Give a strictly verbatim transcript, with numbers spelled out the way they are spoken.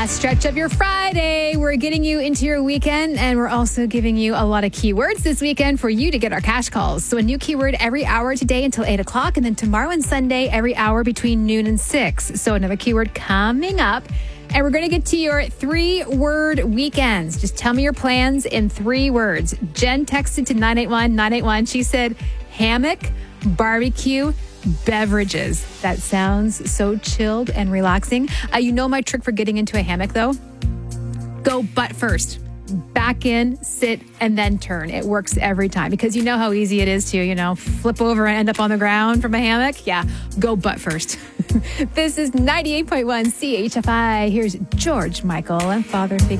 Last stretch of your Friday. We're getting you into your weekend, and we're also giving you a lot of keywords this weekend for you to get our cash calls. So a new keyword every hour today until eight o'clock, and then tomorrow and Sunday every hour between noon and six. So another keyword coming up. And we're going to get to your three-word weekends. Just tell me your plans in three words. Jen texted to nine eight one nine eight one. She said hammock, barbecue, beverages. That sounds so chilled and relaxing. Uh, you know my trick for getting into a hammock, though? Go butt first. Back in, sit, and then turn. It works every time because you know how easy it is to, you know, flip over and end up on the ground from a hammock. Yeah, go butt first. This is ninety-eight point one C H F I. Here's George Michael and Father Figure.